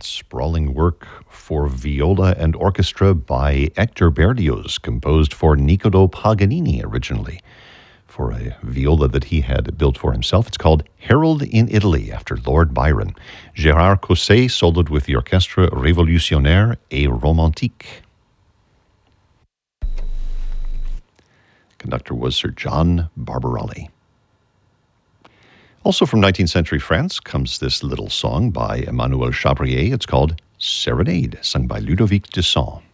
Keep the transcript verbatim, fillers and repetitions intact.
that sprawling work for viola and orchestra by Hector Berlioz, composed for Niccolò Paganini originally, for a viola that he had built for himself. It's called Harold in Italy, after Lord Byron. Gérard Cosset soloed with the Orchestre Révolutionnaire et Romantique. Conductor was Sir John Barbarelli. Also from nineteenth century France comes this little song by Emmanuel Chabrier. It's called Serenade, sung by Ludovic Dusson.